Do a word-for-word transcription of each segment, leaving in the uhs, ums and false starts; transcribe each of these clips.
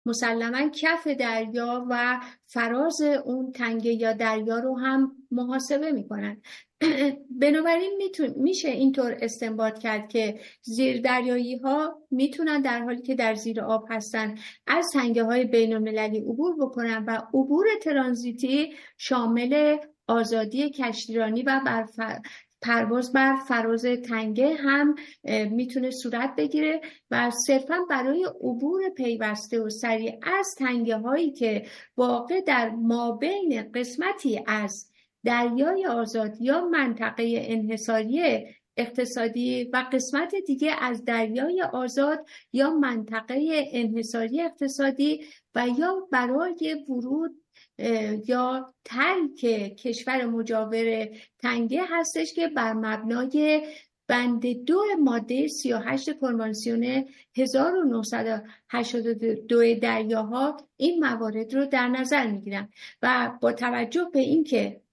مسلماً کف دریا و فراز اون تنگه یا دریا رو هم محاسبه میکنن. بنابراین میتون میشه اینطور استنباط کرد که زیر دریایی ها میتونن در حالی که در زیر آب هستن از تنگه های بین المللی عبور بکنن و عبور ترانزیتی شامل آزادی کشتیرانی و برف... پرواز بر فراز تنگه هم میتونه صورت بگیره و صرفا برای عبور پیوسته و سریع از تنگه هایی که واقع در مابین قسمتی از دریای آزاد یا منطقه انحصاری اقتصادی و قسمت دیگه از دریای آزاد یا منطقه انحصاری اقتصادی و یا برای ورود یا ترک کشور مجاور تنگه هستش که بر مبنای بند دو ماده سی و هشت کنوانسیون هزار و نهصد و هشتاد و دو دریاها این موارد رو در نظر میگیرن. و با توجه به اینکه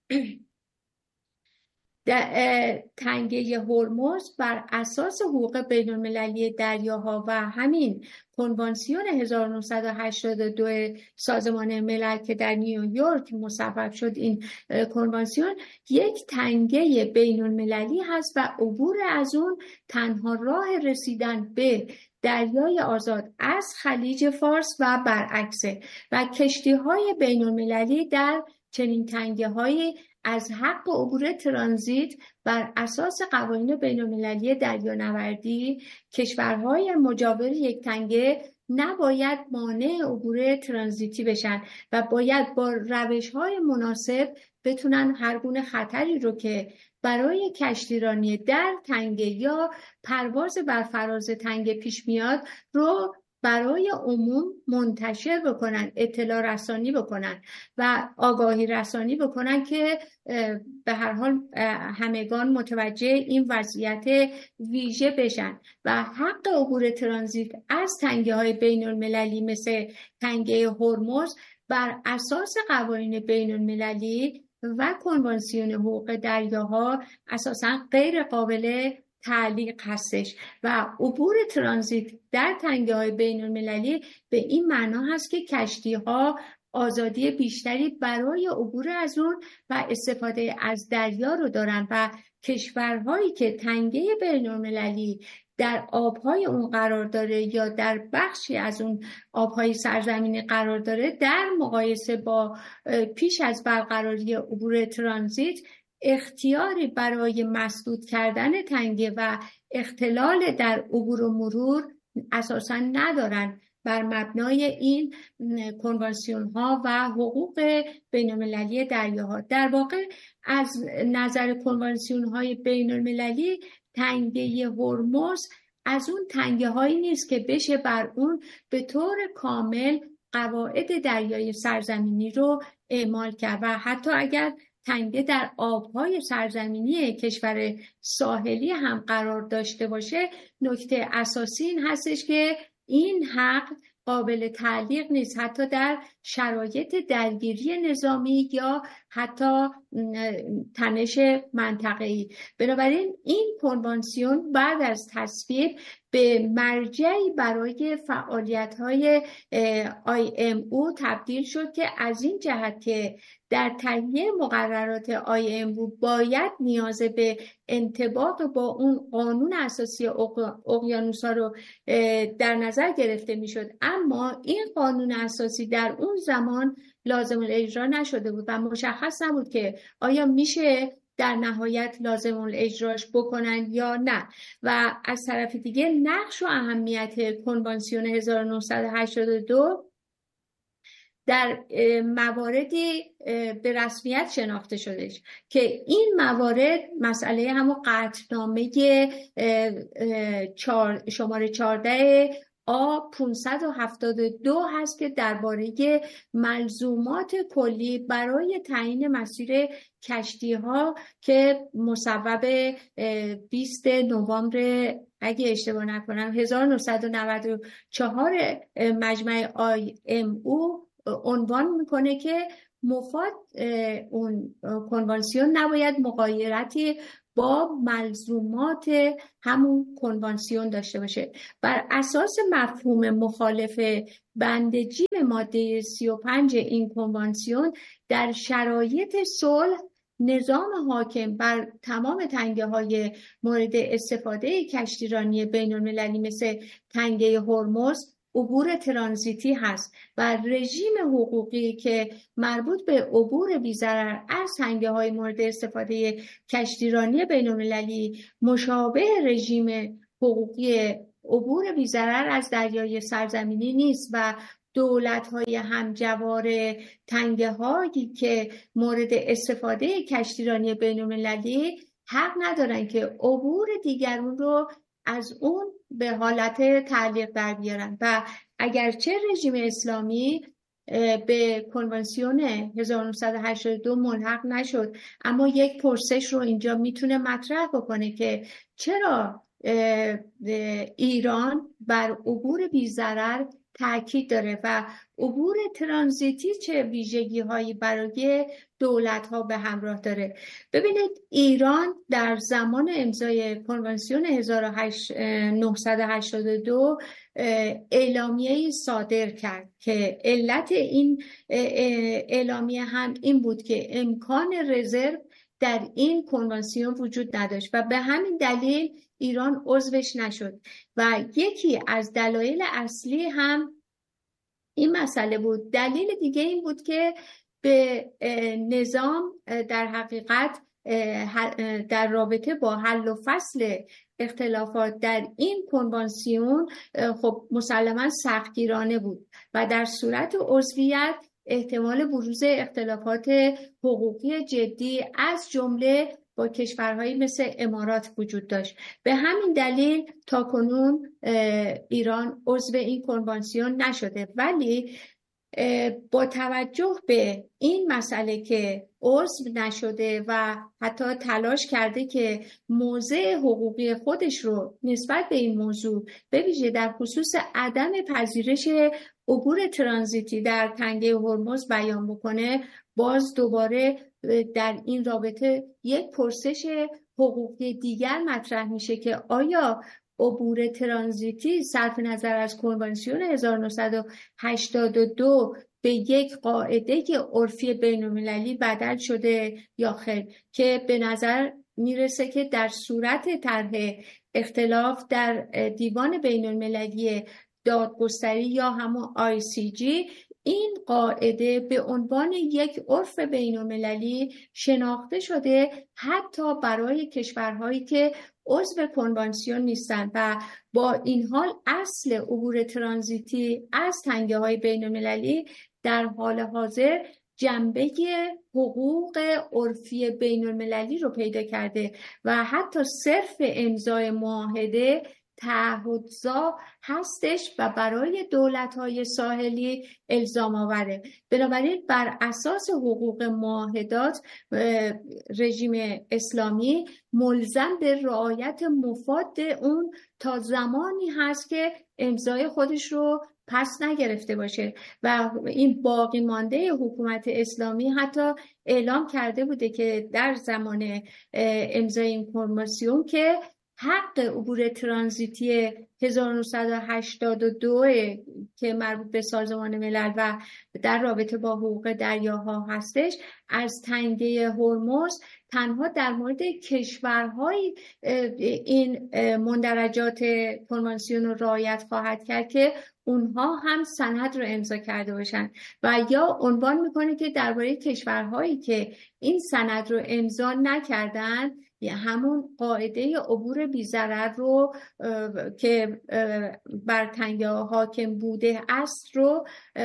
تنگه هرمز بر اساس حقوق بین المللی دریاها و همین کنوانسیون هزار و نهصد و هشتاد و دو سازمان ملل که در نیویورک مصوب شد، این کنوانسیون یک تنگه بین المللی هست و عبور از اون تنها راه رسیدن به دریای آزاد از خلیج فارس و برعکسه و کشتی‌های بین المللی در چنین تنگه های از حق عبور ترانزیت بر اساس قوانین بین‌المللی دریانوردی کشورهای مجاور یک تنگه نباید مانع عبور ترانزیتی بشن و باید با روش‌های مناسب بتونن هر گونه خطری رو که برای کشتیرانی در تنگه یا پرواز بر فراز تنگه پیش میاد رو برای عموم منتشر بکنن، اطلاع رسانی بکنن و آگاهی رسانی بکنن که به هر حال همگان متوجه این وضعیت ویژه بشن و حق عبور ترانزیت از تنگه های بین المللی مثل تنگه هرمز بر اساس قوانین بین المللی و کنوانسیون حقوق دریاها اساساً غیر قابل تعلیق هستش و عبور ترانزیت در تنگه های بین المللی به این معنا هست که کشتی ها آزادی بیشتری برای عبور از اون و استفاده از دریا رو دارن و کشورهایی که تنگه بین المللی در آبهای اون قرار داره یا در بخشی از اون آبهای سرزمینی قرار داره در مقایسه با پیش از برقراری عبور ترانزیت اختیاری برای مسدود کردن تنگه و اختلال در عبور و مرور اساساً ندارن بر مبنای این کنوانسیون ها و حقوق بین المللی دریاها. در واقع از نظر کنوانسیون های بین المللی تنگه هرمز از اون تنگه هایی نیست که بشه بر اون به طور کامل قواعد دریای سرزمینی رو اعمال کرد و حتی اگر تنگه در آبهای سرزمینی کشور ساحلی هم قرار داشته باشه، نکته اساسی این هستش که این حق قابل تعلیق نیست حتی در شرایط درگیری نظامی یا حتی تنش منطقه‌ای. بنابراین این کنوانسیون بعد از تصویب به مرجعی برای فعالیت‌های آی ام او تبدیل شد که از این جهت که در تهیه مقررات آی ام او باید نیاز به انضباط و با اون قانون اساسی اقیانوس‌ها رو در نظر گرفته میشد، اما این قانون اساسی در اون زمان لازم الاجرا نشده بود و مشخص نبود که آیا میشه در نهایت لازم الاجراش بکنن یا نه. و از طرف دیگه نقش و اهمیت کنوانسیون هزار و نهصد و هشتاد و دو در مواردی به رسمیت شناخته شدش که این موارد مسئله همون قطعنامه شماره چهارده آ پانصد و هفتاد و دو هست که درباره ملزومات کلی برای تعیین مسیر کشتی ها که مصوب بیست نوامبر اگه اشتباه نکنم هزار و نهصد و نود و چهار مجمع آی ام او عنوان میکنه که مفاد اون کنوانسیون نباید مغایرتی با ملزومات همون کنوانسیون داشته باشه. بر اساس مفهوم مخالف بند جیم ماده سی و پنج این کنوانسیون، در شرایط صلح نظام حاکم بر تمام تنگه های مورد استفاده کشتیرانی بین المللی مثل تنگه هرمز عبور ترانزیتی هست و رژیم حقوقی که مربوط به عبور بی‌ضرر از تنگه های مورد استفاده کشتیرانی بین المللی مشابه رژیم حقوقی عبور بی‌ضرر از دریای سرزمینی نیست و دولت‌های همجوار تنگه هایی که مورد استفاده کشتیرانی بین المللی حق ندارن که عبور دیگرون رو از اون به حالت تعلیق در بیارن. و اگرچه رژیم اسلامی به کنوانسیون هزار و نهصد و هشتاد و دو ملحق نشد، اما یک پرسش رو اینجا میتونه مطرح بکنه که چرا ایران بر عبور بی‌ضرر تاکید داره و عبور ترانزیتی چه ویژگی هایی برای دولت ها به همراه داره. ببینید، ایران در زمان امضای کنوانسیون هزار و نهصد و هشتاد و دو اعلامیه‌ای صادر کرد که علت این اعلامیه هم این بود که امکان رزرو در این کنوانسیون وجود نداشت و به همین دلیل ایران عضوش نشد. و یکی از دلایل اصلی هم این مسئله بود. دلیل دیگه این بود که به نظام در حقیقت در رابطه با حل و فصل اختلافات در این کنوانسیون خب مسلماً سختگیرانه بود و در صورت عضویت احتمال بروز اختلافات حقوقی جدی از جمله با کشورهایی مثل امارات وجود داشت. به همین دلیل تاکنون ایران عضو این کنوانسیون نشده، ولی با توجه به این مسئله که عضو نشده و حتی تلاش کرده که موضع حقوقی خودش رو نسبت به این موضوع به ویژه در خصوص عدم پذیرش عبور ترانزیتی در تنگه هرمز بیان بکنه، باز دوباره در این رابطه یک پرسش حقوقی دیگر مطرح میشه که آیا عبور ترانزیتی صرف نظر از کنوانسیون هزار و نهصد و هشتاد و دو به یک قاعده عرفی بین‌المللی بدل شده یا خیر، که به نظر میرسه که در صورت طرح اختلاف در دیوان بین‌المللی دادگستری یا همون آی سی جی این قاعده به عنوان یک عرف بین‌المللی شناخته شده حتی برای کشورهایی که عضو کنوانسیون نیستند و با این حال اصل عبور ترانزیتی از تنگه های بین‌المللی در حال حاضر جنبه حقوق عرفی بین‌المللی رو پیدا کرده و حتی صرف امضای معاهده تعهدزا هستش و برای دولت‌های ساحلی الزام آوره. بنابراین بر اساس حقوق معاهدات رژیم اسلامی ملزم به رعایت مفاد اون تا زمانی هست که امضای خودش رو پس نگرفته باشه و این باقی مانده حکومت اسلامی حتی اعلام کرده بوده که در زمان امضای این کنوانسیون که حق عبور ترانزیتی هزار و نهصد و هشتاد و دو که مربوط به سازمان ملل و در رابطه با حقوق دریاها هستش از تنگه هرمز تنها در مورد کشورهای این مندرجات کنوانسیون رو رعایت خواهد کرد که اونها هم سند رو امضا کرده باشن و یا عنوان میکنه که درباره کشورهایی که این سند رو امضا نکردن یا همون قاعده عبور بی‌ضرر رو که بر تنگه حاکم بوده است رو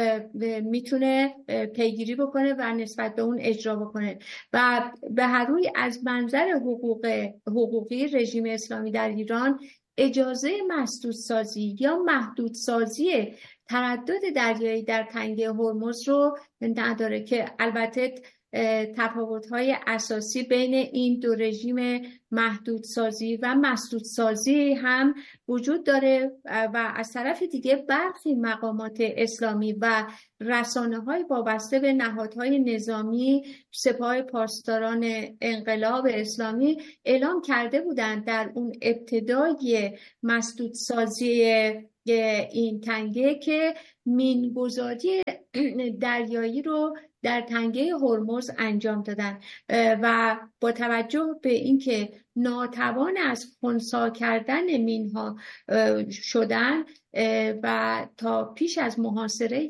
میتونه پیگیری بکنه و نسبت به اون اجرا بکنه. و به هر روی از منظر حقوق حقوقی رژیم اسلامی در ایران اجازه مسدودسازی یا محدودسازی تردد دریایی در تنگه هرمز رو نداره که البته تفاوت‌های اساسی بین این دو رژیم محدودسازی و مسدودسازی هم وجود داره و از طرف دیگه برخی مقامات اسلامی و رسانه‌های وابسته به نهادهای نظامی سپاه پاسداران انقلاب اسلامی اعلام کرده بودند در اون ابتدای مسدودسازی این تنگه که مین‌گذاری دریایی رو در تنگه هرمز انجام دادن و با توجه به اینکه ناتوان از خنثی کردن مینها شدن و تا پیش از محاصره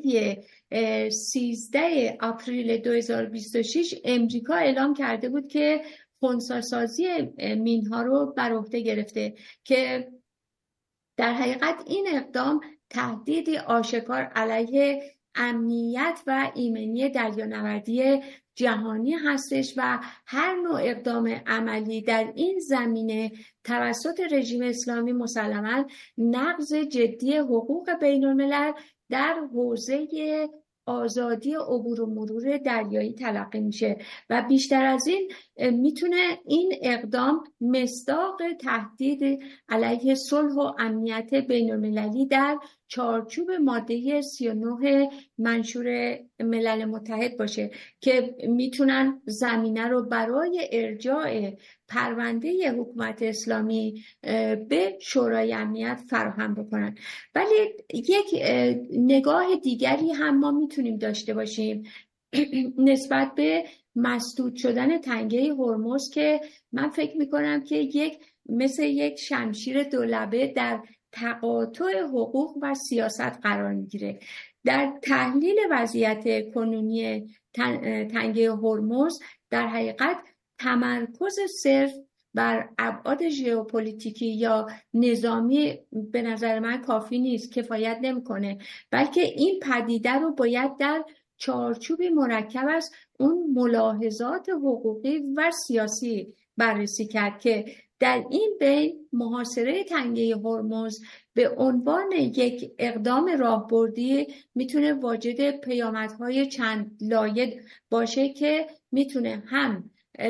سیزده آپریل دو هزار و بیست و شش امریکا اعلام کرده بود که خنثی سازی مینها رو بر عهده گرفته که در حقیقت این اقدام تهدیدی آشکار علیه امنیت و ایمنی دریانوردی جهانی هستش و هر نوع اقدام عملی در این زمینه توسط رژیم اسلامی مسلماً نقض جدی حقوق بین الملل در حوزه آزادی عبور و مرور دریایی تلقی میشه و بیشتر از این میتونه این اقدام مصداق تهدید علیه صلح و امنیت بین المللی در چارچوب ماده سی و نه منشور ملل متحد باشه که میتونن زمینه رو برای ارجاع پرونده حکومت اسلامی به شورای امنیت فراهم بکنن. ولی یک نگاه دیگری هم ما میتونیم داشته باشیم نسبت به مسدود شدن تنگه هرمز که من فکر میکنم که یک مثل یک شمشیر دولبه در تقاطع حقوق و سیاست قرار میگیره. در تحلیل وضعیت کنونی تنگه هرمز در حقیقت تمرکز صرف بر ابعاد ژئوپلیتیکی یا نظامی به نظر من کافی نیست، کفایت نمیکنه، بلکه این پدیده رو باید در چارچوبی مرکب از اون ملاحظات حقوقی و سیاسی بررسی کرد که در این بین محاصره تنگه هرمز به عنوان یک اقدام راهبردی میتونه واجد پیامدهای چند لایه باشه که میتونه هم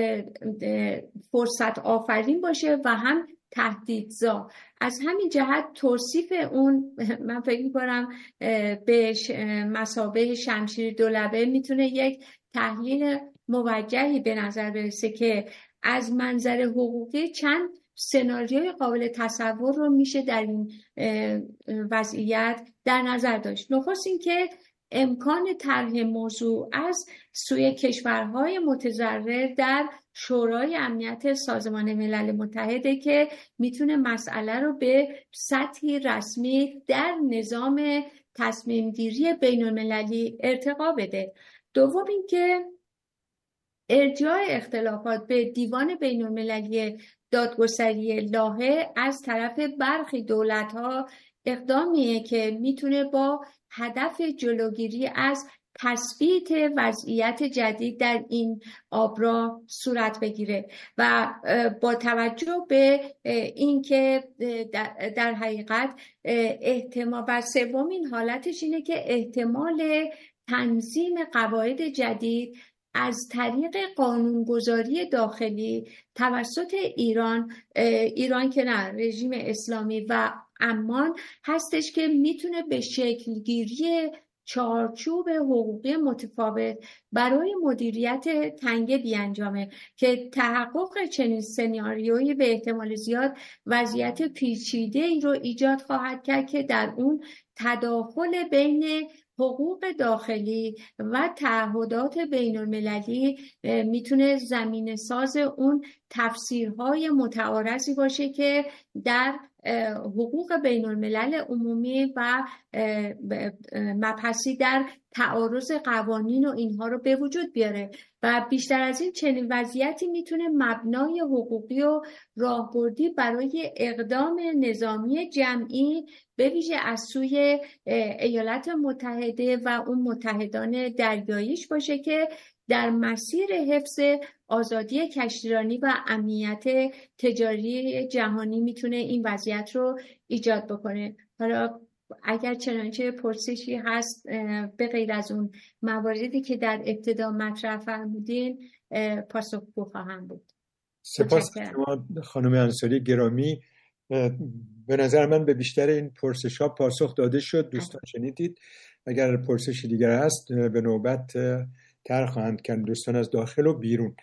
فرصت آفرین باشه و هم تهدیدزا. از همین جهت توصیف اون من فکر می‌کنم به مثابه شمشیر دولبه میتونه یک تحلیل موجهی به نظر برسه که از منظر حقوقی چند سناریوی قابل تصور رو میشه در این وضعیت در نظر داشت. نخست این که امکان طرح موضوع از سوی کشورهای متضرر در شورای امنیت سازمان ملل متحده که میتونه مسئله رو به سطحی رسمی در نظام تصمیم گیری بین المللی ارتقا بده. دوم این که ارجاع اختلافات به دیوان بین المللی دادگستری لاهه از طرف برخی دولت‌ها اقدامیه که میتونه با هدف جلوگیری از تثبیت وضعیت جدید در این آبراه صورت بگیره و با توجه به اینکه در حقیقت احتمال و سومین حالتش اینه که احتمال تنظیم قواعد جدید از طریق قانونگذاری داخلی توسط ایران ایران که نه رژیم اسلامی و عمان هستش که میتونه به شکلگیری چارچوب حقوقی متفاوت برای مدیریت تنگه بیانجامه که تحقق چنین سناریویی به احتمال زیاد وضعیت پیچیده ای رو ایجاد خواهد کرد که در اون تداخل بین حقوق داخلی و تعهدات بین المللی میتونه زمینه ساز اون تفسیرهای متعارضی باشه که در حقوق بین الملل عمومی و مبحثی در تعارض قوانین و اینها رو به وجود بیاره و بیشتر از این چنین وضعیتی میتونه مبنای حقوقی و راهبردی برای اقدام نظامی جمعی به ویژه از سوی ایالات متحده و اون متحدان دریاییش باشه که در مسیر حفظ آزادی کشتیرانی و امنیت تجاری جهانی میتونه این وضعیت رو ایجاد بکنه. حالا اگر چنانچه پرسشی هست به غیر از اون مواردی که در ابتدا مطرح فرمودین پاسخگو خواهم بود. سپاس شما خانم انصاری گرامی. به نظر من به بیشتر این پرسش ها پاسخ داده شد. دوستان شنیدید. اگر پرسشی دیگر هست به نوبت طرح خواهند کرد دوستان از داخل و بیرون.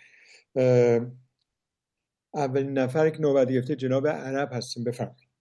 اولین نفر که نوبت گرفته جناب عرب هستیم، بفرمایید.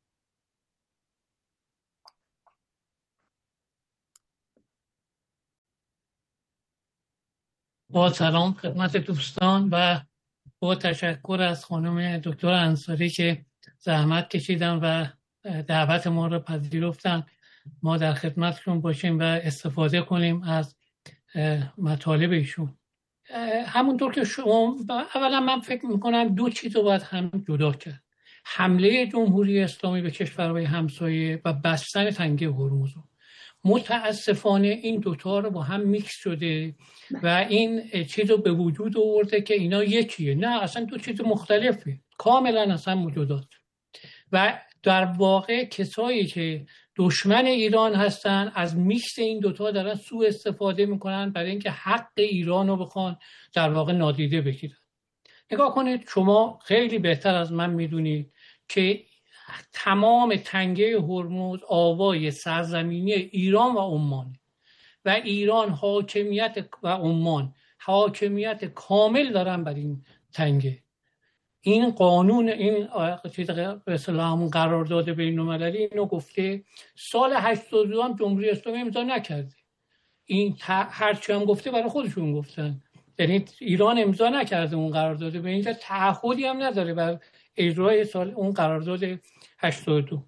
با سلام خدمت دوستان و با تشکر از خانم دکتر انصاری که زحمت کشیدن و دعوت ما را پذیرفتن ما در خدمتشون باشیم و استفاده کنیم از مطالب ایشون. همونطور که شما، اولا من فکر میکنم دو چیز رو باید هم جدا کرد: حمله جمهوری اسلامی به کشورهای همسایه و بستن تنگه هرمز. متاسفانه این دوتا رو با هم میکس شده و این چیز رو به وجود آورده که اینا یکیه. نه، اصلا دو چیز مختلفه، کاملا اصلا موجودات. و در واقع کسایی که دشمن ایران هستن از میکس این دوتا دارن سوء استفاده میکنن برای اینکه حق ایران رو بخوان در واقع نادیده بگیرن. نگاه کنید، شما خیلی بهتر از من میدونید که تمام تنگه هرمز آوای سرزمینی ایران و عمان و ایران حاکمیت و عمان حاکمیت کامل دارن بر این تنگه. این قانون، این چیز به اصطلاح همون قرارداد بین‌المللی اینو گفته. سال هشتاد و دو هم جمهوری اسلامی امضا نکرده. این هرچی هم گفته برای خودشون گفتن، یعنی ایران امضا نکرده اون قرارداد، به اینجا تعهدی هم نداره بر اجرای سال اون قرارداد هشتاد و دو.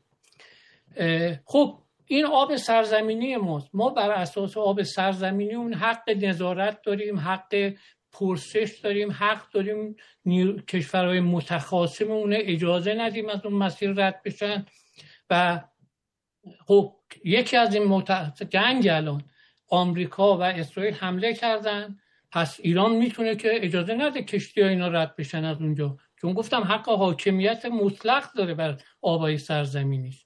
خب این آب سرزمینی ماست. ما بر اساس آب سرزمینی اون حق نظارت داریم، حق پرسش داریم، حق داریم کشورهای متخاصمون اجازه ندیم از اون مسیر رد بشن. و خب یکی از این مت... جنگ الان آمریکا و اسرائیل حمله کردن، پس ایران میتونه که اجازه نده کشتی ها اینا رد بشن از اونجا، چون گفتم حق حاکمیت مطلق داره بر آبای سرزمینیش.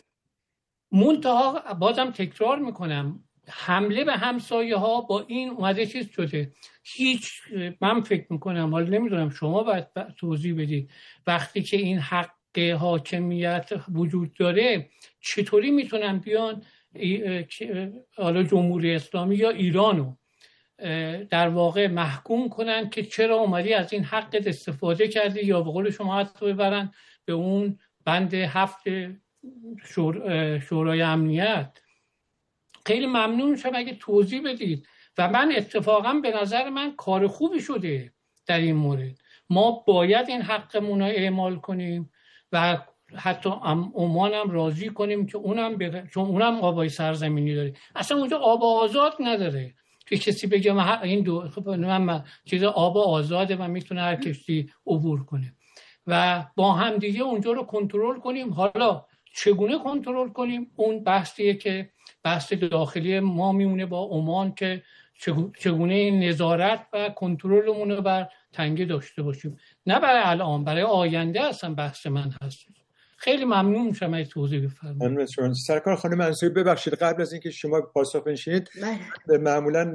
منتها بازم تکرار میکنم، حمله به همسایه ها با این اومده چیز شده. هیچ، من فکر میکنم، حالا نمیدونم شما باید توضیح بدید، وقتی که این حق حاکمیت وجود داره چطوری میتونن بیان حالا جمهوری اسلامی یا ایرانو در واقع محکوم کنن که چرا اومدی از این حقت استفاده کردی، یا به قول شما حتی ببرن به اون بند هفت شور... شورای امنیت. خیلی ممنون شم اگه توضیح بدید. و من اتفاقا به نظر من کار خوبی شده در این مورد. ما باید این حقمون رو اعمال کنیم و حتی عمان هم راضی کنیم که اونم بره، چون اونم آبای سرزمینی داره. اصلا اونجا آب آزاد نداره که کسی بگه این دو من چیز آب آزاده و میتونه هر کشتی عبور کنه. و با هم دیگه اونجا رو کنترل کنیم. حالا چگونه کنترل کنیم اون بحثیه که بحث داخلی ما میمونه با عمان که چگونه نظارت و کنترلمون رو بر تنگه داشته باشیم. نه برای الان، برای آینده اصلا بحث من هست. خیلی ممنون شما توضیح بفرمایید. سرکار خانم انصاری ببخشید قبل از اینکه شما پاسخ بشید، معمولا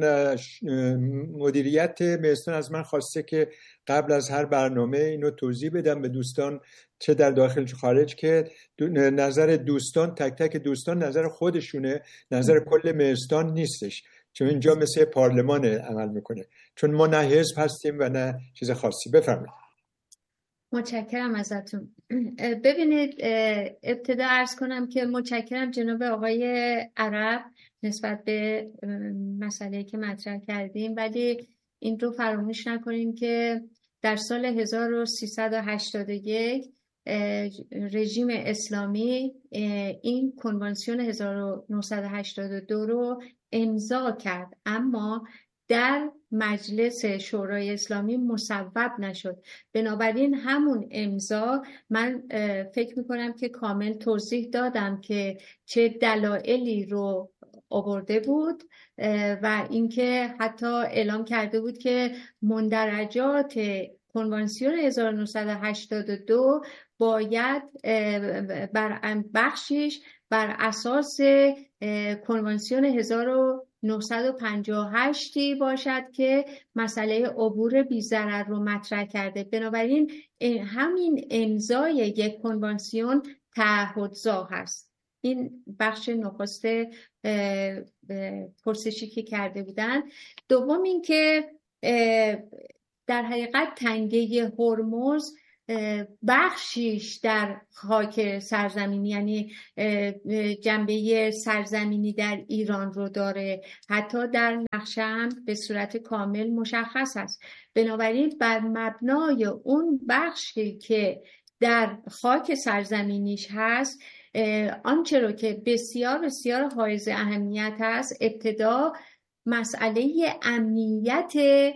مدیریت مهستان از من خواسته که قبل از هر برنامه اینو توضیح بدم به دوستان چه در داخل چه خارج که نظر دوستان، تک تک دوستان نظر خودشونه، نظر کل مهستان نیستش، چون اینجا مثل پارلمان عمل میکنه، چون ما نه حزب هستیم و نه چیز خاصی. بفرمایید. متشکرم ازتون. ببینید، ابتدا عرض کنم که متشکرم جناب آقای عرب نسبت به مسئله که مطرح کردیم، ولی این رو فراموش نکنیم که در سال هزار و سیصد و هشتاد و یک رژیم اسلامی این کنوانسیون هزار و نهصد و هشتاد و دو رو امضا کرد، اما در مجلس شورای اسلامی مصوب نشد. بنابراین همون امضا، من فکر میکنم که کامل توضیح دادم که چه دلایلی رو آورده بود و اینکه حتی اعلام کرده بود که مندرجات کنوانسیون هزار و نهصد و هشتاد و دو باید بر بخشش بر اساس کنوانسیون هزار و نهصد و پنجاه و هشت باشد که مسئله عبور بی‌ضرر رو مطرح کرده. بنابراین همین امضای یک کنوانسیون تعهدزا هست. این بخش نخست پرسشی که کرده بودن. دوم این که در حقیقت تنگه هرمز بخشیش در خاک سرزمینی، یعنی جنبه سرزمینی در ایران رو داره، حتی در نقشه هم به صورت کامل مشخص است. بنابراین بر مبنای اون بخشی که در خاک سرزمینیش هست، آنچه رو که بسیار بسیار حائز اهمیت است، ابتدا مسئله امنیت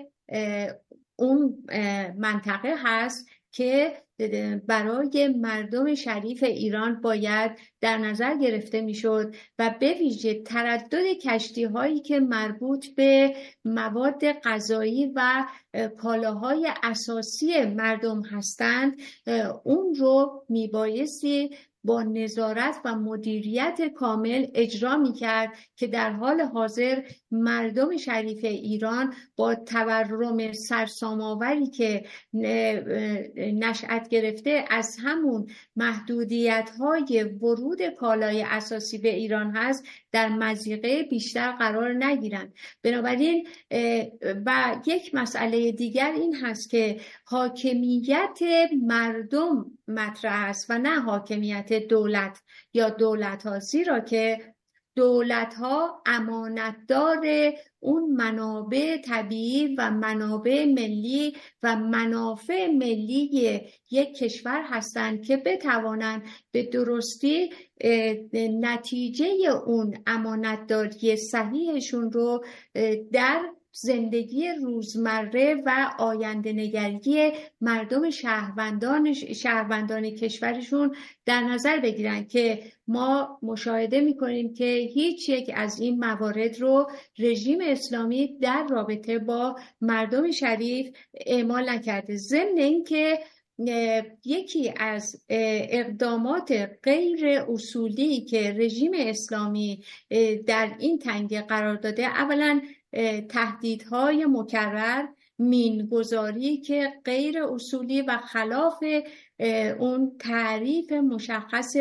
اون منطقه هست که برای مردم شریف ایران باید در نظر گرفته میشد و به ویژه تردد کشتی هایی که مربوط به مواد غذایی و کالاهای اساسی مردم هستند، اون رو میبایستی با نظارت و مدیریت کامل اجرا می‌کرد که در حال حاضر مردم شریف ایران با تورم سرسام‌آوری که نشأت گرفته از همون محدودیت‌های ورود کالای اساسی به ایران هست، در مضیقه بیشتر قرار نگیرند. بنابراین و یک مسئله دیگر این هست که حاکمیت مردم مطرح است و نه حاکمیت دولت یا دولت ها، زیرا که دولت ها امانتدار اون منابع طبیعی و منابع ملی و منافع ملی یک کشور هستند که بتوانند به درستی نتیجه اون امانتداری صحیحشون رو در زندگی روزمره و آینده نگری مردم شهروندان شهروندان کشورشون در نظر بگیرن، که ما مشاهده میکنیم که هیچ یک از این موارد رو رژیم اسلامی در رابطه با مردم شریف اعمال نکرده. ضمن اینکه یکی از اقدامات غیر اصولی که رژیم اسلامی در این تنگه قرار داده، اولا تهدیدهای مکرر، مینگذاری که غیر اصولی و خلاف اون تعریف مشخص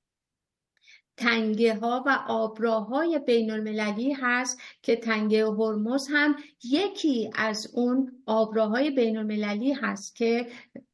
تنگه ها و آبراهای بین المللی هست که تنگه هرمز هم یکی از اون آبراهای بین المللی هست که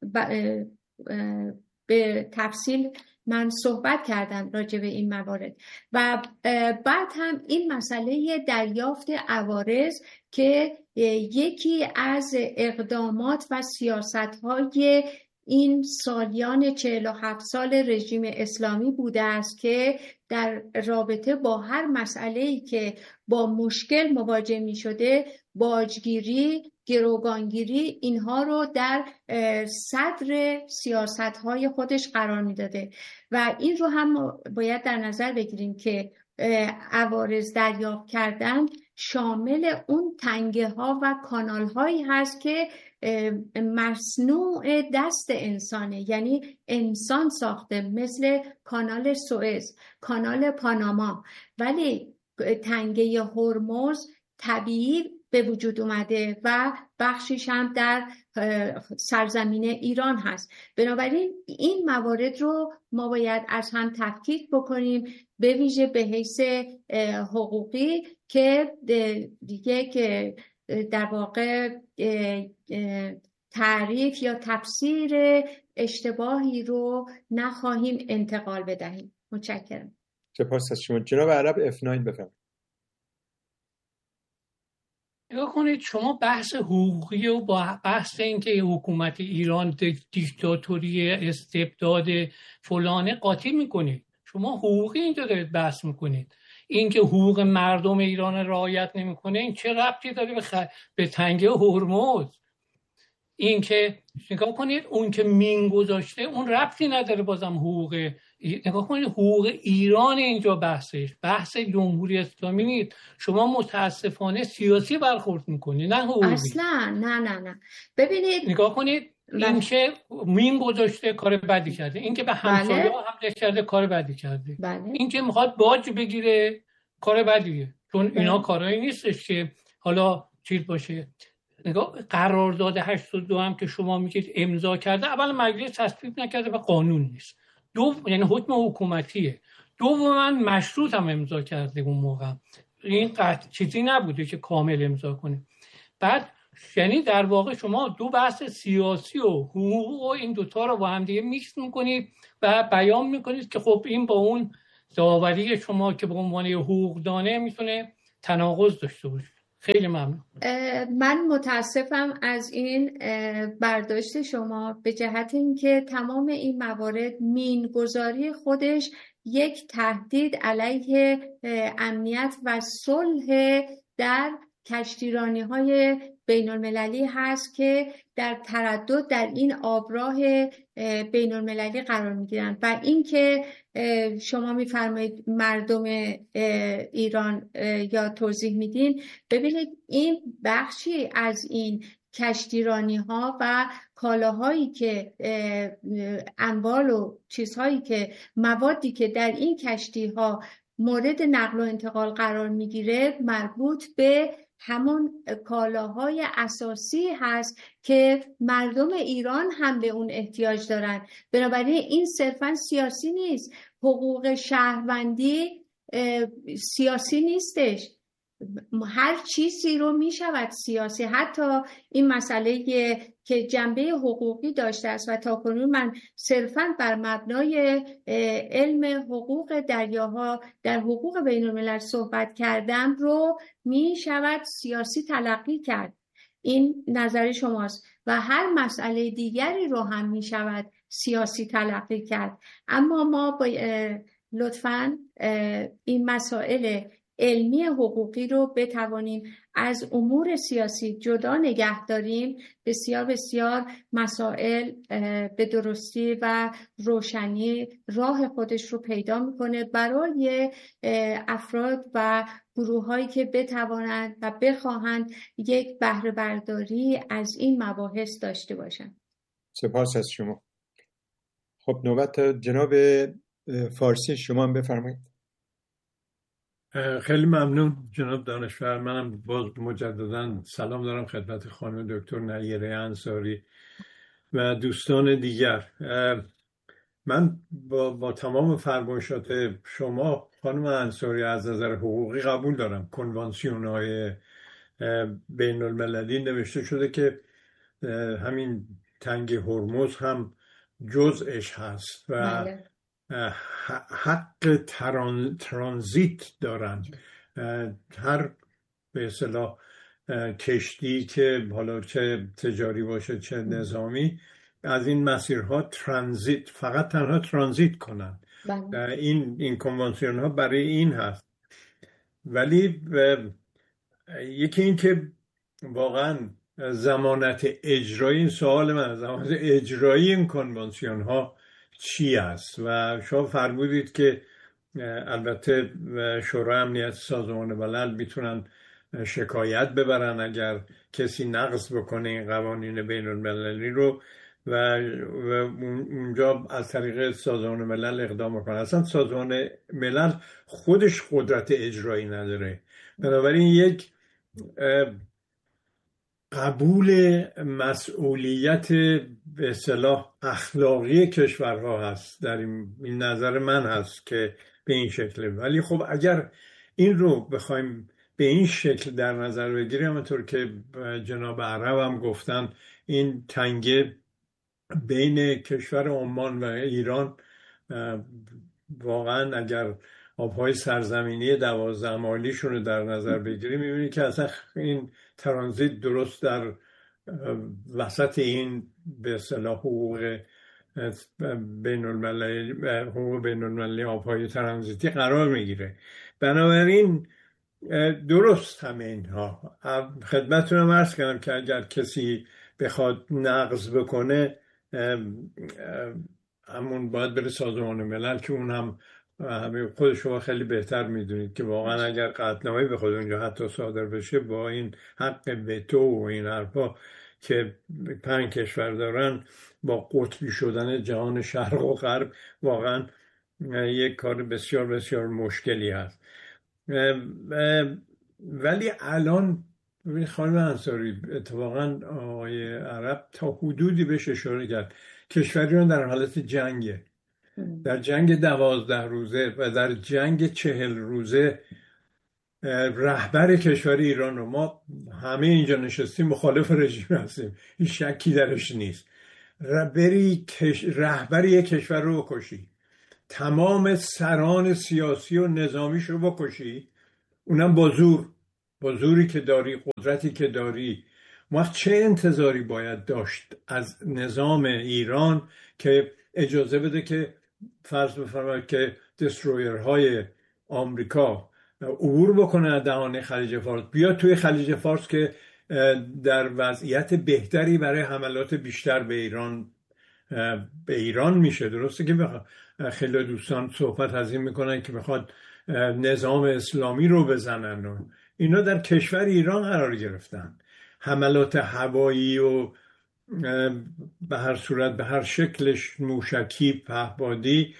به تفصیل من صحبت کردم راجع به این موارد. و بعد هم این مسئله دریافت عوارض که یکی از اقدامات و سیاست‌های این سالیان چهل و هفت سال رژیم اسلامی بوده است که در رابطه با هر مسئله‌ای که با مشکل مواجه می شده، باجگیری، گروگانگیری، اینها رو در صدر سیاست‌های خودش قرار میداده و این رو هم باید در نظر بگیریم که عوارض دریافت کردن شامل اون تنگه ها و کانال هایی هست که مصنوع دست انسانه، یعنی انسان ساخته، مثل کانال سوئز، کانال پاناما. ولی تنگه هرمز طبیعی به وجود اومده و بخشیش هم در سرزمین ایران هست. بنابراین این موارد رو ما باید از هم تفکیک بکنیم، به ویژه به حیث حقوقی، که یک در واقع تعریف یا تفسیر اشتباهی رو نخواهیم انتقال بدهیم. متشکرم. سپاس از شما. جناب عرب اف نه بفرمایید. نگاه کنید، شما بحث حقوقی و با بحث اینکه حکومت ایران دیکتاتوری، استبداد فلانه قاطی میکنید. شما حقوقی اینجا دارید بحث میکنید. اینکه حقوق مردم ایران رعایت نمیکنه، این چه ربطی داره به, خ... به تنگه هرمز؟ اینکه نگاه کنید اون که مین گذاشته اون ربطی نداره بازم حقوق. نگاه کنید حقوق ایران اینجا بحثش، بحث جمهوری اسلامی نیست. شما متاسفانه سیاسی برخورد میکنید، نه حقوقی. اصلا نه نه نه. ببینید نگاه کنید این که مین گذاشته کار بدی کرده، این که به همسایه ها حمله کرده کار بدی کرده، این که میخواد باج بگیره کار بدیه، چون اینا کارایی نیستش که حالا چیز باشه. نگاه قرارداد هشتاد و دو هم که شما میگید امضا کرده، اول مجلس تصویب نکرده و قانون نیست، دو یعنی حکم حکومتیه، دوما مشروط هم امضا کرده اون موقع، این قطع چیزی نبوده که کامل امضا کنه. بعد یعنی در واقع شما دو بحث سیاسی و حقوق و این دوتا رو با هم دیگه میکس میکنید و بیان میکنید که خب این با اون داوری شما که به عنوان حقوقدانه میتونه تناقض داشته باشه. خیلی ممنون. من متاسفم از این برداشت شما به جهت اینکه تمام این موارد مینگذاری خودش یک تهدید علیه امنیت و صلح در کشتیرانی های بین المللی هست که در تردد در این آبراه بین المللی قرار می گیرند. و اینکه شما میفرمایید مردم ایران یا توضیح میدین، ببینید این بخشی از این کشتیرانی ها و کالاهایی که اموال و چیزهایی که موادی که در این کشتی ها مورد نقل و انتقال قرار میگیره مربوط به همون کالاهای اساسی هست که مردم ایران هم به اون احتیاج دارن. بنابراین این صرفا سیاسی نیست. حقوق شهروندی سیاسی نیستش. هر چیزی رو می شود سیاسی، حتی این مسئله که جنبه حقوقی داشته است و تاکنون من صرفاً بر مبنای علم حقوق دریاها در حقوق بین الملل صحبت کردم رو می شود سیاسی تلقی کرد. این نظر شماست و هر مسئله دیگری رو هم می شود سیاسی تلقی کرد. اما ما با لطفاً این مسائل علمی حقوقی رو بتوانیم از امور سیاسی جدا نگه داریم. بسیار بسیار مسائل به درستی و روشنی راه خودش رو پیدا میکنه برای افراد و گروه هایی که بتوانند و بخواهند یک بهره برداری از این مباحث داشته باشند. سپاس از شما. خب نوبت جناب فارسی، شما هم بفرمایید. خیلی ممنون جناب دانشور. منم باز مجددا سلام دارم خدمت خانم دکتر نیره انصاری و دوستان دیگر. من با, با تمام فرمایشات شما خانم انصاری از نظر حقوقی قبول دارم. کنوانسیون های بین المللی نوشته شده که همین تنگ هرمز هم جزءش هست و بله. حق تران، ترانزیت دارن. هر به اصطلاح کشتی که حالا چه تجاری باشه چه نظامی از این مسیرها ترانزیت، فقط تنها ترانزیت کنن. این این کنوانسیون ها برای این هست. ولی یکی این که واقعا ضمانت اجرایی، این سوال من، ضمانت اجرایی این کنوانسیون ها چی است؟ و شما فرمودید که البته شورای امنیت سازمان ملل میتونن شکایت ببرن اگر کسی نقض بکنه این قوانین بین المللی رو و اونجا از طریق سازمان ملل اقدام بکنن. اصلا سازمان ملل خودش قدرت اجرایی نداره. بنابراین یک قبول مسئولیت به اصطلاح اخلاقی کشورها هست. در این, این نظر من هست که به این شکله. ولی خب اگر این رو بخوایم به این شکل در نظر بگیریم، همونطور که جناب عرب هم گفتن، این تنگه بین کشور عمان و ایران واقعا اگر آبهای سرزمینی دوازده مایلیشون رو در نظر بگیریم میبینی که اصلا این ترانزیت درست در وسط این به اصطلاح حقوق بین المللی حقوق بین المللی آبهای ترانزیتی قرار میگیره. بنابراین درست همه اینها. خدمتتونم عرض کردم که اگر کسی بخواد نقض بکنه همون باید بره سازمان ملل که اون هم همه خود شما خیلی بهتر میدونید که واقعا اگر قطعنامه‌ای بخواد اونجا حتی صادر بشه با این حق وتو و این حرفا که پنج کشور دارن با قطبی شدن جهان شرق و غرب واقعا یک کار بسیار بسیار مشکلی هست. ولی الان ببینید خانم انصاری، اتفاقا آقای عرب تا حدودی بهش اشاره کرد، کشوریان در حالت جنگه، در جنگ دوازده روزه و در جنگ چهل روزه رهبر کشور ایران رو، ما همه اینجا نشستیم مخالف رژیم هستیم، هیچ شکی درش نیست، بری رهبر یک کشور رو بکشی، تمام سران سیاسی و نظامیش رو بکشی، اونم با زور، با زوری که داری، قدرتی که داری، ما چه انتظاری باید داشت از نظام ایران که اجازه بده که فرض بفرمایید که دسترویرهای آمریکا عبور بکنه دهانه خلیج فارس، بیا توی خلیج فارس که در وضعیت بهتری برای حملات بیشتر به ایران به ایران میشه. درسته که خیلی دوستان صحبت از این میکنن که بخواد نظام اسلامی رو بزنن و اینا در کشور ایران قرار گرفتن، حملات هوایی و به هر صورت به هر شکلش، موشکی، پهپادی،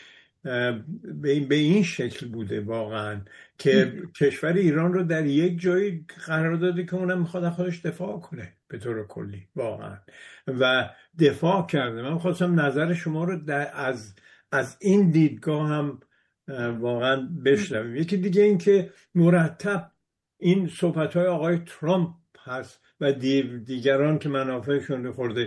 به این شکل بوده واقعا که کشور ایران رو در یک جایی قرار داده که اونم میخواد خودش دفاع کنه به طور کلی واقعا، و دفاع کرده. من خواستم نظر شما رو از از این دیدگاه هم واقعا بشنویم. یکی دیگه این که مرتب این صحبت‌های آقای ترامپ هست و دیگران که منافعشون خورده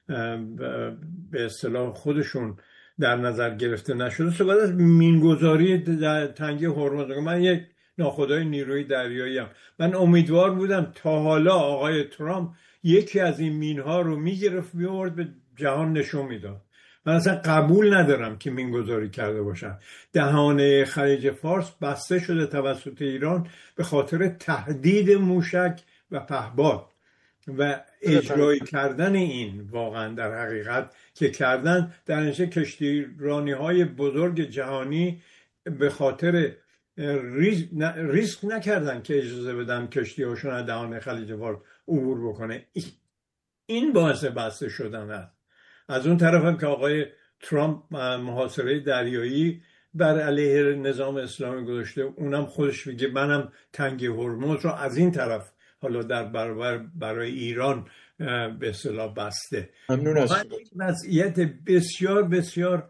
به اصطلاح خودشون در نظر گرفته نشده، صحبت از مینگذاری در تنگه هرمز. من یک ناخدای نیروی دریایی ام، من امیدوار بودم تا حالا آقای ترامپ یکی از این مینها رو میگرفت میورد به جهان نشون میداد. من اصلا قبول ندارم که مینگذاری کرده باشن. دهانه خلیج فارس بسته شده توسط ایران به خاطر تهدید موشک و پهپاد و اجرایی کردن این واقعا در حقیقت که کردن در نشه کشتی رانی های بزرگ جهانی به خاطر ریسک نکردن که اجازه بدن کشتی هاشون از دهانه خلیج فارس عبور بکنه. این باعث بسته شدن است. از اون طرف هم که آقای ترامپ محاصره دریایی بر علیه نظام اسلامی گذاشته، اونم خودش میگه منم تنگه هرمز رو از این طرف حالا در برابر برای ایران به اصطلاح بسته. ممنون از وضعیت بسیار بسیار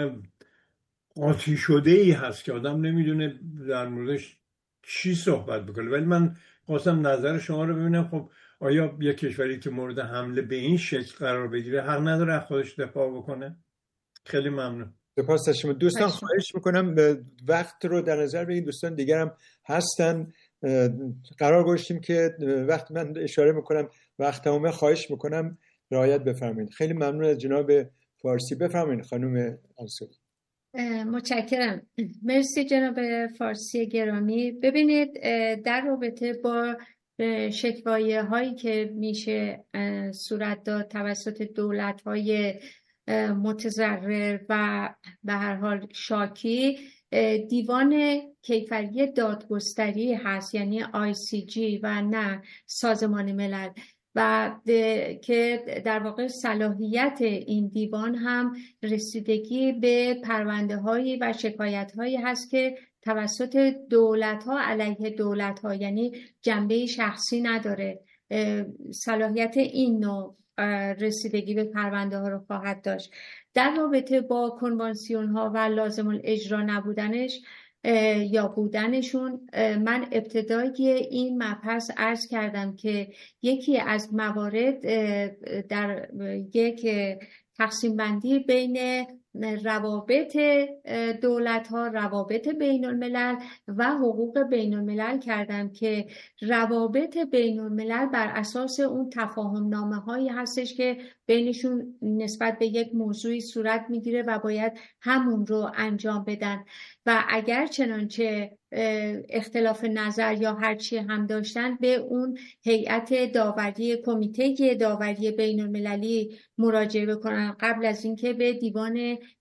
قاطی شده ای هست که آدم نمیدونه در موردش چی صحبت بکنه. ولی من خواستم نظر شما رو ببینم، خب آیا یک کشوری که مورد حمله به این شکل قرار بگیره حق نداره خودش دفاع بکنه؟ خیلی ممنون. سپاس از شما دوستان. خواهش میکنم وقت رو در نظر بگیرید، دوستان دیگر هم هستن. قرار گذاشتیم که وقت من اشاره میکنم وقت تمامه، خواهش میکنم رعایت بفرمایید. خیلی ممنون از جناب فارسی. بفرمایید خانم انصاری. متشکرم. مرسی جناب فارسی گرامی. ببینید در رابطه با شکوایه هایی که میشه صورت داد توسط دولت های متضرر و به هر حال شاکی، دیوان کیفری دادگستری هست، یعنی آی سی جی و نه سازمان ملل، و که در واقع صلاحیت این دیوان هم رسیدگی به پرونده هایی و شکایت هایی هست که توسط دولت ها علیه دولت ها، یعنی جنبه شخصی نداره. صلاحیت این نوع رسیدگی به پرونده ها رو خواهد داشت. در رابطه با کنوانسیون ها و لازم الاجرا نبودنش یا بودنشون، من ابتدای این مبحث عرض کردم که یکی از موارد در یک تقسیم بندی بین روابط دولت ها، روابط بین الملل و حقوق بین الملل کردم که روابط بین الملل بر اساس اون تفاهم نامه هایی هستش که بینشون نسبت به یک موضوعی صورت میگیره و باید همون رو انجام بدن، و اگر چنانچه اختلاف نظر یا هرچی هم داشتن به اون هیئت داوری، کمیته داوری بین المللی مراجعه بکنن قبل از اینکه به دیوان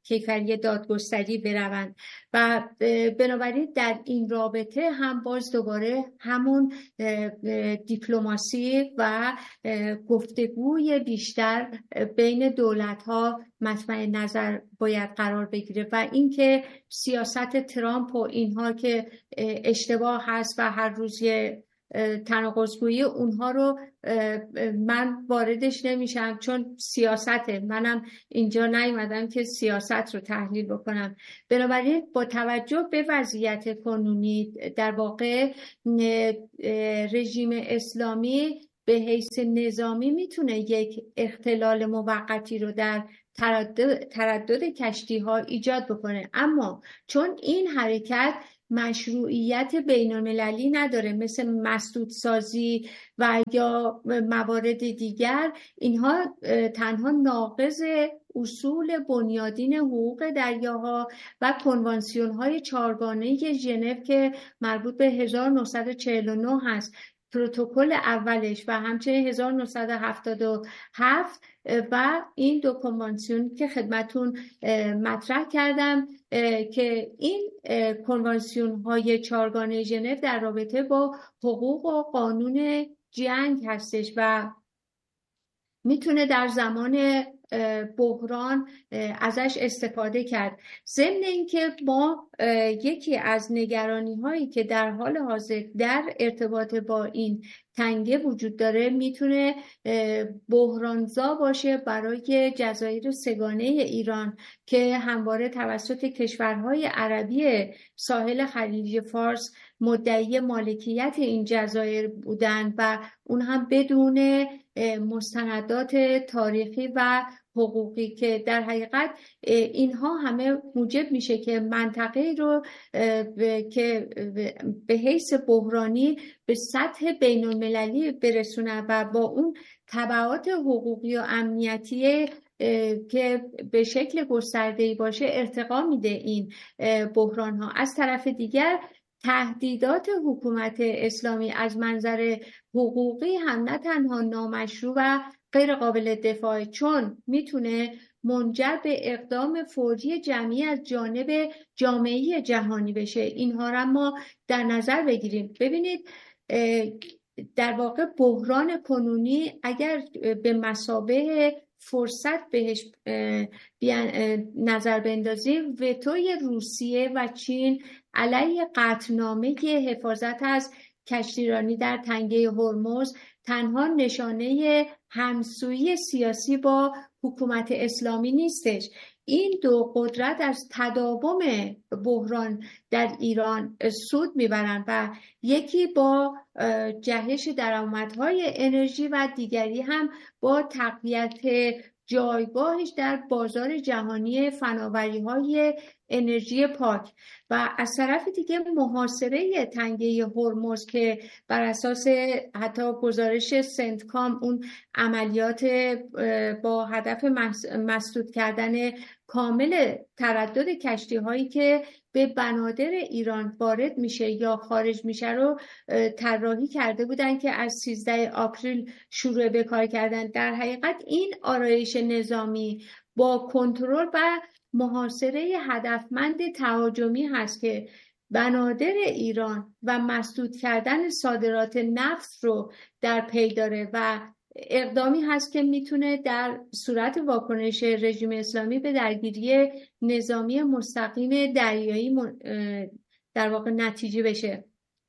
کیفری دادگستری بروند. و بنابراین در این رابطه هم باز دوباره همون دیپلماسی و گفتگوی بیشتر بین دولت‌ها مطمع نظر باید قرار بگیره و اینکه سیاست ترامپ و اینها که اشتباه هست و هر روز یه تناقض‌گویی اونها رو من واردش نمیشم، چون سیاسته، منم اینجا نیومدم که سیاست رو تحلیل بکنم. بنابراین با توجه به وضعیت کنونی در واقع رژیم اسلامی به حیث نظامی میتونه یک اختلال موقتی رو در تردد, تردد کشتی ها ایجاد بکنه، اما چون این حرکت مشروعیت بین المللی نداره مثل مسدودسازی و یا موارد دیگر، اینها تنها ناقض اصول بنیادین حقوق دریاها و کنوانسیون های چهارگانه ژنو که مربوط به هزار و نهصد و چهل و نه هست، پروتکل اولش و همچنین هزار و نهصد و هفتاد و هفت و این دو کنوانسیون که خدمتون مطرح کردم که این کنوانسیون های چهارگانه ژنو در رابطه با حقوق و قانون جنگ هستش و میتونه در زمان بحران ازش استفاده کرد. ضمن اینکه ما یکی از نگرانی هایی که در حال حاضر در ارتباط با این تنگه وجود داره میتونه بحرانزا باشه برای جزایر سه‌گانه ایران که همواره توسط کشورهای عربی ساحل خلیج فارس مدعی مالکیت این جزایر بودن و اون هم بدون مستندات تاریخی و حقوقی که در حقیقت اینها همه موجب میشه که منطقه رو که به حیث بحرانی به سطح بین المللی برسونه و با اون تبعات حقوقی و امنیتی که به شکل گسترده‌ای باشه ارتقا میده این بحران ها. از طرف دیگر تهدیدات حکومت اسلامی از منظر حقوقی هم نه تنها نامشروع و غیر قابل دفاع، چون میتونه منجر به اقدام فوری جمعی از جانب جامعه جهانی بشه. اینها را ما در نظر بگیریم. ببینید در واقع بحران کنونی اگر به مثابه فرصت بهش نظر بندازیم، وتوی روسیه و چین علیه قطعنامه حفاظت از کشتیرانی در تنگه هرمز تنها نشانه همسویی سیاسی با حکومت اسلامی نیستش. این دو قدرت از تداوم بحران در ایران سود میبرند و یکی با جهش درآمدهای انرژی و دیگری هم با تقویت جایگاهش در بازار جهانی فناوری‌های انرژی پاک و از طرف دیگه محاصره تنگه هرمز که بر اساس حتی گزارش سنتکام اون عملیات با هدف مسدود کردن کامل تردد کشتی هایی که به بنادر ایران وارد میشه یا خارج میشه رو طراحی کرده بودن که از سیزده آپریل شروع به کار کردن. در حقیقت این آرایش نظامی با کنترل و محاصره هدفمند تهاجمی هست که بنادر ایران و مسدود کردن صادرات نفت رو در پی داره و اقدامی هست که میتونه در صورت واکنش رژیم اسلامی به درگیری نظامی مستقیم دریایی در واقع نتیجه بشه.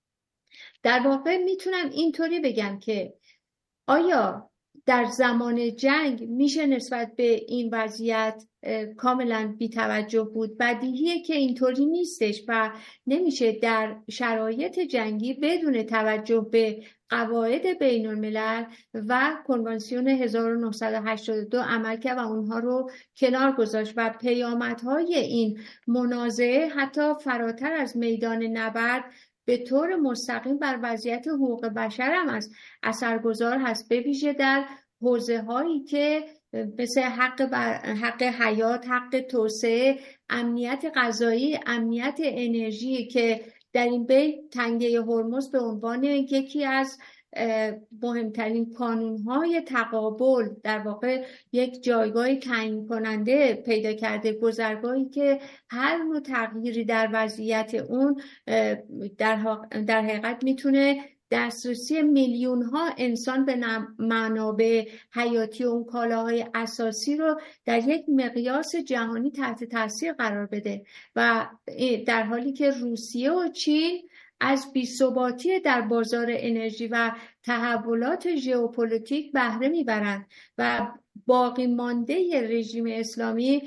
در واقع میتونم اینطوری بگم که آیا در زمان جنگ میشه نسبت به این وضعیت کاملا بی‌توجه بود؟ بدیهیه که اینطوری نیستش و نمیشه در شرایط جنگی بدون توجه به قواعد بین الملل و کنوانسیون هزار و نهصد و هشتاد و دو عمل کرد و اونها رو کنار گذاشت و پیامدهای این منازعه حتی فراتر از میدان نبرد به طور مستقیم بر وضعیت حقوق بشر هم از اثرگذار هست، به ویژه در حوزه هایی که مثل حق, حق حیات، حق توسعه، امنیت غذایی، امنیت انرژی که در این بین تنگه هرمز به عنوان یکی از مهمترین کانونهای تقابل در واقع یک جایگاه تعیین کننده پیدا کرده، گذرگاهی که هر نوع تغییری در وضعیت اون در در حقیقت میتونه دسترسی میلیون ها انسان به منابع حیاتی و اون کالاهای اساسی رو در یک مقیاس جهانی تحت تاثیر قرار بده و در حالی که روسیه و چین از بی‌ثباتی در بازار انرژی و تحولات ژئوپلیتیک بهره میبرند و باقی مانده رژیم اسلامی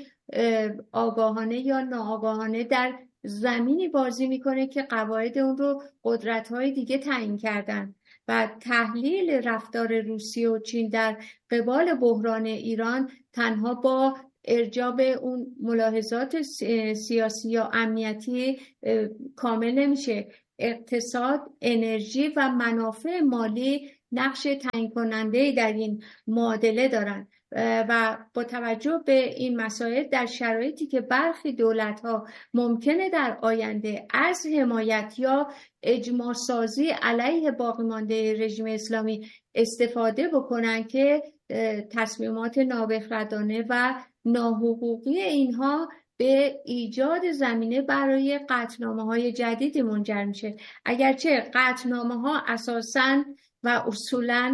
آگاهانه یا ناآگاهانه در زمینی بازی میکنه که قواعد اون رو قدرت‌های دیگه تعیین کردن و تحلیل رفتار روسیه و چین در قبال بحران ایران تنها با ارجاع به اون ملاحظات سیاسی یا امنیتی کامل نمیشه. اقتصاد، انرژی و منافع مالی نقش تعیین کننده در این معادله دارند و با توجه به این مسائل در شرایطی که برخی دولت‌ها ممکنه در آینده از حمایت یا اجماع سازی علیه باقی مانده رژیم اسلامی استفاده بکنن که تصمیمات نابخردانه و ناحقوقی اینها به ایجاد زمینه برای قطعنامه‌های جدیدی منجر میشه. اگرچه قطعنامه‌ها اساساً و اصولاً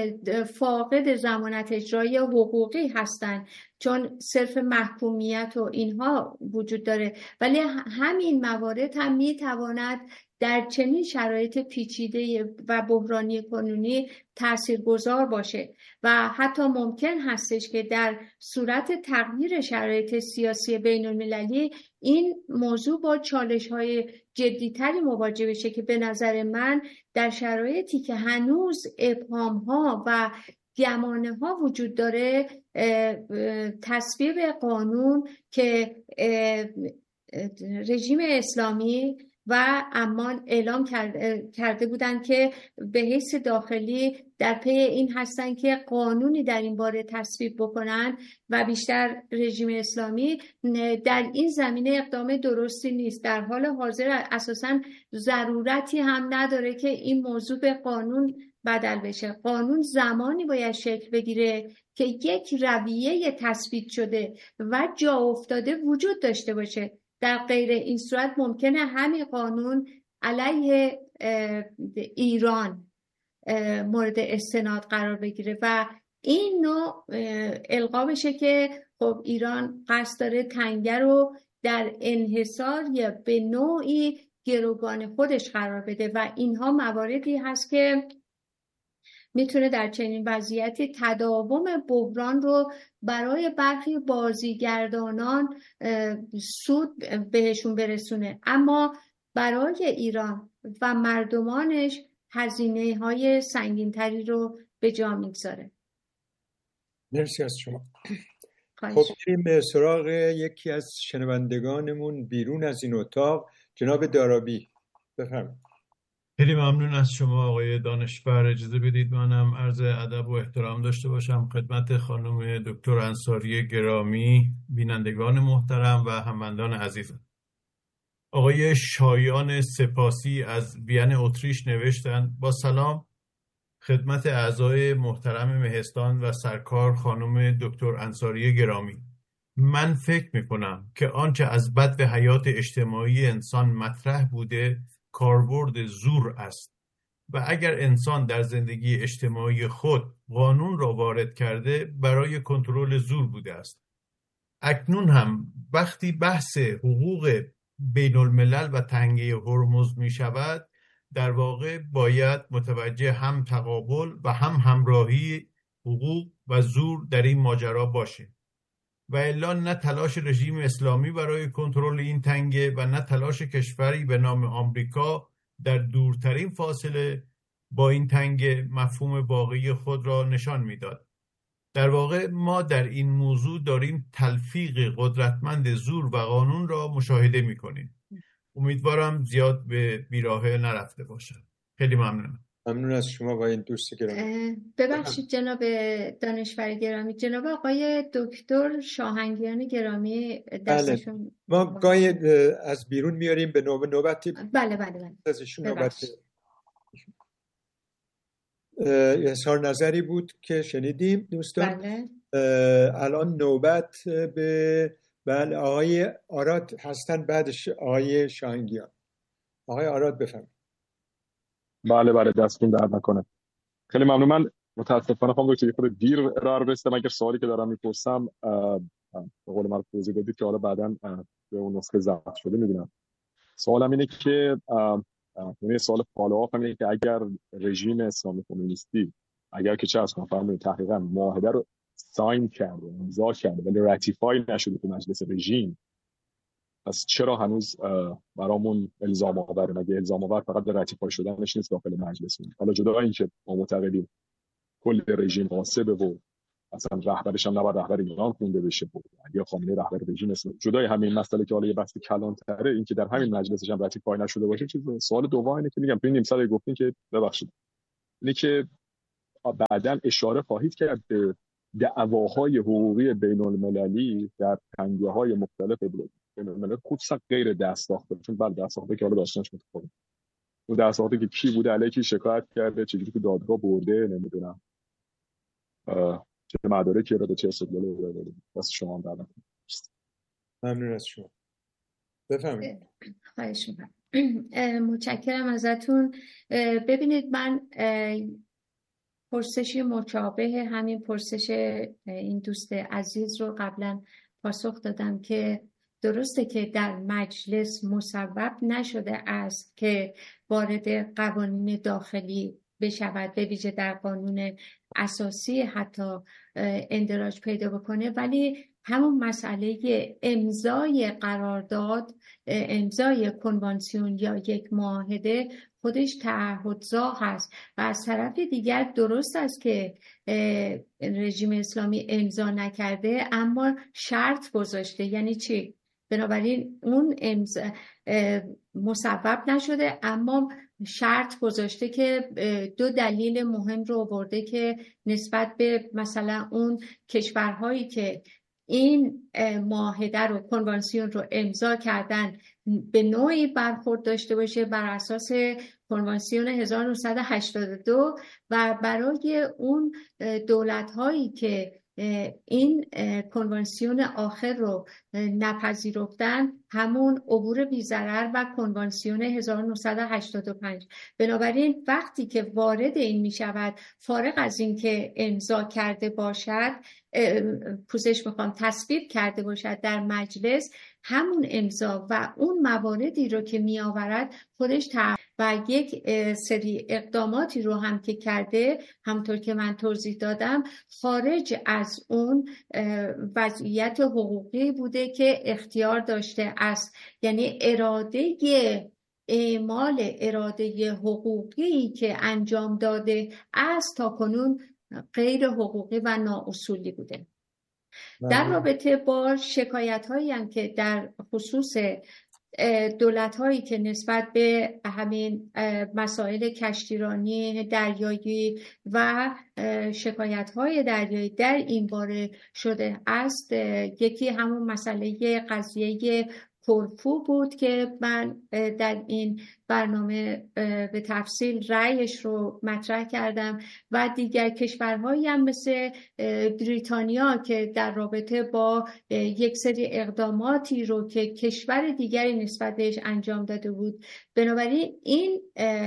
فاقد ضمانت اجرایی حقوقی هستند چون صرف محکومیت و اینها وجود داره، ولی همین موارد هم میتواند در چنین شرایط پیچیده و بحرانی کنونی تاثیرگذار باشه و حتی ممکن هستش که در صورت تغییر شرایط سیاسی بین المللی این موضوع با چالش‌های جدی‌تری مواجه بشه که به نظر من در شرایطی که هنوز ابهام‌ها و گمانه‌ها وجود داره تصویب قانون که رژیم اسلامی و امان اعلام کرده بودند که به حیث داخلی در پی این هستند که قانونی در این باره تصویب بکنند و بیشتر رژیم اسلامی در این زمینه اقدام درستی نیست. در حال حاضر اساساً ضرورتی هم نداره که این موضوع به قانون بدل بشه. قانون زمانی باید شکل بگیره که یک رویه تثبیت شده و جا افتاده وجود داشته باشه. در غیر این صورت ممکنه همین قانون علیه ایران مورد استناد قرار بگیره و این نوع القا بشه که خب ایران قصد داره تنگه رو در انحصار یا به نوعی گروگان خودش قرار بده و اینها مواردی هست که میتونه در چنین وضعیتی تداوم بحران رو برای برخی بازیگردانان سود بهشون برسونه، اما برای ایران و مردمانش هزینه های سنگین تری رو به جا میگذاره. مرسی از شما. خب بریم به سراغ یکی از شنوندگانمون بیرون از این اتاق، جناب دارابی. بفرمایید. خیلی ممنون از شما آقای دانشور. اجازه بدید منم عرض ادب و احترام داشته باشم خدمت خانم دکتر انصاری گرامی، بینندگان محترم و هموطنان عزیزم. آقای شایان سپاسی از وین اتریش نوشتند: با سلام خدمت اعضای محترم مهستان و سرکار خانم دکتر انصاری گرامی. من فکر میکنم که آنچه از بد حیات اجتماعی انسان مطرح بوده کاربرد زور است و اگر انسان در زندگی اجتماعی خود قانون را وارد کرده برای کنترل زور بوده است. اکنون هم وقتی بحث حقوق بین الملل و تنگه هرمز می شود، در واقع باید متوجه هم تقابل و هم همراهی حقوق و زور در این ماجرا باشه و الا نه تلاش رژیم اسلامی برای کنترل این تنگه و نه تلاش کشوری به نام آمریکا در دورترین فاصله با این تنگه مفهوم واقعی خود را نشان میداد. در واقع ما در این موضوع داریم تلفیق قدرتمند زور و قانون را مشاهده میکنیم. امیدوارم زیاد به بیراهه نرفته باشم. خیلی ممنونم. ممنون از شما و این دوست گرامی. ببخشید جناب دانشور گرامی، جناب آقای دکتر شاهنگیان گرامی دستشون. بله. ما گاهی از بیرون میاریم به نوبت نوبتی. بله بله بله. ازشون نوبت. اظهار نظری بود که شنیدیم دوستان. بله. الان نوبت به بله آقای آراد هستن، بعدش آقای شاهینگیان. آقای آراد بفرمایید. بله بله دستتون درد نکنه. خیلی ممنون. من متاسفانه خواهم دکتر خود دیر ارائه رسیدم. اگر سوالی که دارم میپرسم به قول من توضیح بدید که حالا بعداً به اون نسخه ضبط شده میبینم. سوالم اینه که یعنی سوال فالوآپ اینه که اگر رژیم اسلامی کمونیستی اگر که چه از کنم فرمایید تحقیقاً معاهده رو ساین کرده، امضا کرده ولی راتیفای نشده تو مجلس رژیم، پس چرا هنوز برامون الزام آوره؟ مگه الزام آور فقط به راتیفای شدنش نیست داخل مجلس؟ حالا جدا اینکه ما معتقدیم کل رژیم قاصبه و اصلا رهبرش هم نباید رهبر ایران خونده بشه بود یا خامنه‌ای رهبر رژیم است، جدای همین مسئله که حالا یه بحث کلان‌تره، این که در همین مجلسش هم راتیفای نشده باشه چیز. سوال دوم اینه که میگم تو این نیم ساعت گفتین که ببخشید اینه که بعداً اشاره خواهید کرد به دعواهای حقوقی بین‌المللی در تنگه‌های مختلف بین‌الملل، خصوصا غیر دست‌ساخته، چون بعد دست‌ساخته که حالا داستانش متفاوته. اون دست‌ساخته که کی بوده، علیه کی شکایت کرده، چجوری تو دادگاه برده، نمیدونم چه مدارکی رو به چه استدلالی رو داده. واسه شما هم دادم. ممنون از شما. بفرمایید. خواهش می‌کنم. متشکرم ازتون. ببینید من پرسشی مشابه همین پرسش این دوست عزیز رو قبلا پاسخ دادم که درسته که در مجلس مصوب نشده است که وارد قوانین داخلی بشود، به ویژه در قانون اساسی حتی اندراج پیدا بکنه، ولی همون مسئله امضای قرارداد، امضای کنوانسیون یا یک معاهده خودش تعهدزا هست و از طرف دیگر درست است که رژیم اسلامی امضا نکرده اما شرط گذاشته. یعنی چی؟ بنابراین اون امضا مصوب نشده اما شرط گذاشته که دو دلیل مهم رو آورده که نسبت به مثلا اون کشورهایی که این معاهده رو، کنوانسیون رو امضا کردن به نوعی برخورد داشته باشه بر اساس کنوانسیون هزار و نهصد و هشتاد و دو و برای اون دولت‌هایی که این کنوانسیون آخر رو نپذیرفتن همون عبور بی‌ضرر و کنوانسیون هزار و نهصد و هشتاد و پنج. بنابراین وقتی که وارد این می شود، فارغ از این که امضا کرده باشد، پوزش میخوام تصویب کرده باشد در مجلس، همون امضا و اون مواردی رو که می آورد خودش و یک سری اقداماتی رو هم که کرده، همونطور که من توضیح دادم، خارج از اون وضعیت حقوقی بوده که اختیار داشته است. یعنی اراده اعمال اراده حقوقی که انجام داده است تا کنون غیر حقوقی و نااصولی بوده. در رابطه با شکایت هایی هم که در خصوص دولت هایی که نسبت به همین مسائل کشتیرانی دریایی و شکایت های دریایی در این باره شده است، یکی همون مسئله قضیه کرفو بود که من در این برنامه به تفصیل رأیش رو مطرح کردم و دیگر کشورهایی هم مثل بریتانیا که در رابطه با یک سری اقداماتی رو که کشور دیگری نسبت بهش انجام داده بود. بنابراین این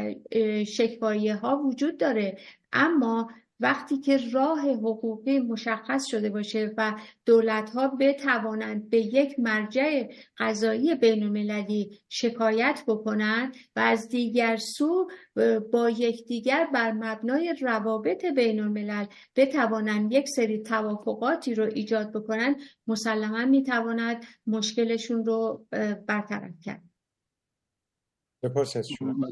شکوایی ها وجود داره، اما وقتی که راه حقوقی مشخص شده باشه و دولت‌ها بتوانند به یک مرجع قضایی بین‌المللی شکایت بکنند و از دیگر سو با یکدیگر بر مبنای روابط بین‌الملل بتوانند یک سری توافقاتی رو ایجاد بکنند، مسلماً میتواند مشکلشون رو برطرف کرد. سپاس از شما.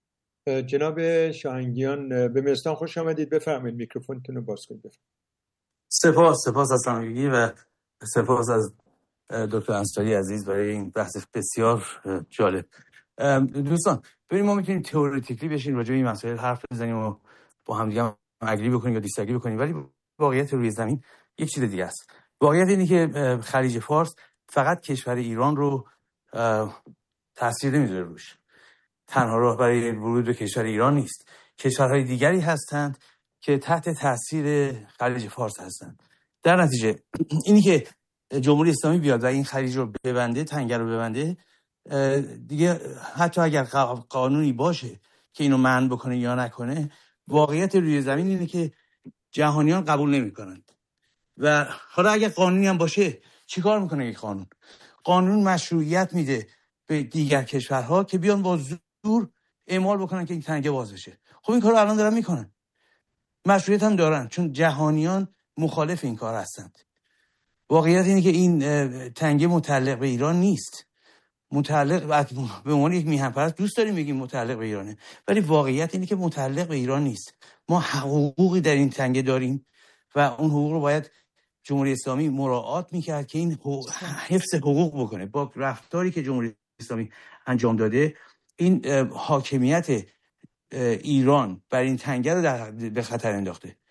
جناب شاهینگیان به مستان خوش آمدید. بفرمایید، میکروفونتون رو باز کنید. سپاس سپاس از همگی و سپاس از دکتر انصاری عزیز برای این بحث بسیار جالب. دوستان ببینید، ما میتونیم تئوریتیکلی بشین راجع به این مسائل حرف بزنیم و با هم دیگه اگری بکنیم یا دیساگری بکنیم، ولی واقعیت روی زمین یک چیز دیگه است. واقعیت اینه که خلیج فارس فقط کشور ایران رو تاثیر نمیذاره روش. تنها راه برای ورود به کشور ایران نیست. کشورهای دیگری هستند که تحت تاثیر خلیج فارس هستند. در نتیجه اینی که جمهوری اسلامی بیاد و این خلیج رو ببنده، تنگه رو ببنده، دیگه حتی اگر قانونی باشه که اینو منع بکنه یا نکنه، واقعیت روی زمین اینه که جهانیان قبول نمی‌کنند. و حالا اگر قانونی هم باشه چیکار میکنه این قانون؟ قانون مشروعیت میده به دیگر کشورها که بیان با زور اعمال بکنن که این تنگه باز بشه. خب این کارو الان دارن میکنن، مشروعیت هم دارن، چون جهانیان مخالف این کار هستند. واقعیت اینه که این تنگه متعلق به ایران نیست، متعلق به عنوان یک میهن پرست دوست داریم بگیم متعلق به ایرانه، ولی واقعیت اینه که متعلق به ایران نیست. ما حقوقی در این تنگه داریم و اون حقوق رو باید جمهوری اسلامی مراعات میکرد که این حفظ حقوق بکنه. با رفتاری که جمهوری اسلامی انجام داده، این حاکمیت ایران بر این تنگه رو در به خطر انداخته.